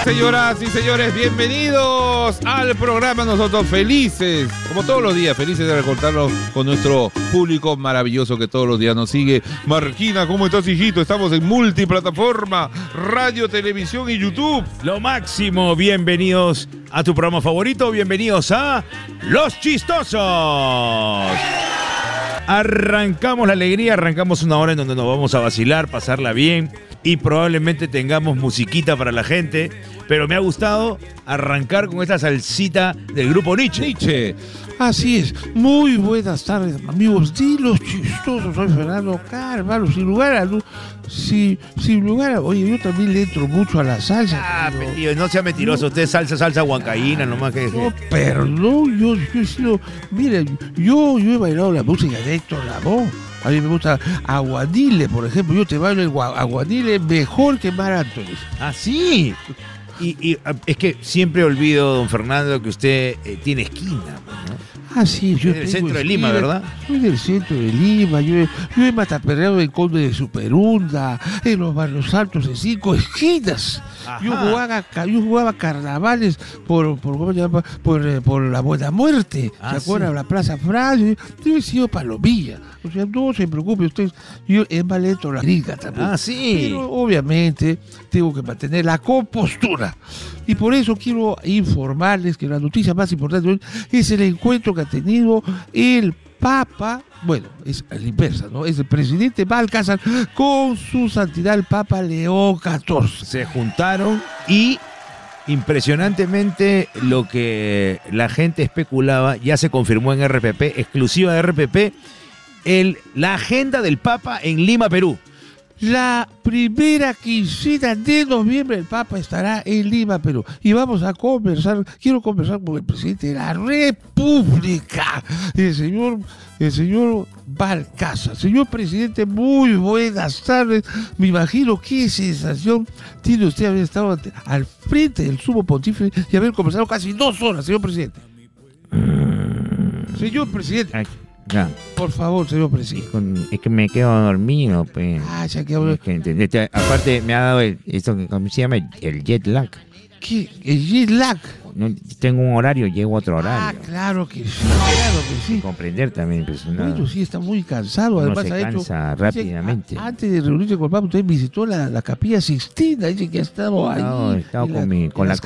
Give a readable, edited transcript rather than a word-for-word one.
Señoras y señores, bienvenidos al programa. Nosotros felices, como todos los días, felices de recordarnos con nuestro público maravilloso que todos los días nos sigue. Marquina, ¿cómo estás, hijito? Estamos en multiplataforma, radio, televisión y YouTube. Lo máximo, bienvenidos a tu programa favorito, bienvenidos a Los Chistosos. Arrancamos la alegría, arrancamos una hora en donde nos vamos a vacilar, pasarla bien y probablemente tengamos musiquita para la gente, pero me ha gustado arrancar con esta salsita del grupo Nietzsche. Así es. Muy buenas tardes, amigos de Los Chistosos. Soy Fernando Carvalho. Sin lugar a... Oye, yo también le entro mucho a la salsa. Tío, no sea mentiroso. Usted salsa huancaína, nomás que... No, perdón, yo he sido... Mira, yo he bailado la música de Héctor Lavoe. A mí me gusta Aguadile, por ejemplo. Yo te bailo el Aguadile mejor que Mar Anthony. ¿Ah, sí? Y es que siempre olvido, don Fernando, que usted tiene esquina, ¿no? Ah, sí, yo del centro de Lima, ¿verdad? Soy del centro de Lima. Yo he mataperreado en Conde de Superunda, en los barrios altos, en 5 esquinas. Yo jugaba carnavales ¿cómo se llama? Por la Buena Muerte. ¿Se acuerdan? La Plaza Francia. Yo he sido palomilla. O sea, no se preocupe usted. Yo he malento la gringa también. Ah, sí. Pero obviamente tengo que mantener la compostura. Y por eso quiero informarles que la noticia más importante hoy es el encuentro que ha tenido el Papa, bueno, es a la inversa, ¿no? Es el presidente Balcázar con su santidad el Papa León XIV. Se juntaron y impresionantemente lo que la gente especulaba ya se confirmó en RPP, exclusiva de RPP, la agenda del Papa en Lima, Perú. La primera quincena de noviembre el Papa estará en Lima, Perú. Y vamos a quiero conversar con el presidente de la República, el señor Balcázar. Señor presidente, muy buenas tardes. Me imagino qué sensación tiene usted haber estado al frente del sumo pontífice y haber conversado casi 2 horas, señor presidente. Señor presidente. Ya. Por favor, señor presidente. Es que me quedo dormido, pues. Ya quedó. Aparte, me ha dado esto que ¿cómo se llama? El jet lag. ¿Qué? ¿El jet lag? No, tengo un horario, llego a otro horario. Claro que sí. Comprender también, pues. Bueno, sí, está muy cansado. Uno Además, se cansa rápidamente. Antes de reunirse con el Papa, usted visitó la Capilla Sixtina. Dice que ha estado ahí. No, he estado con la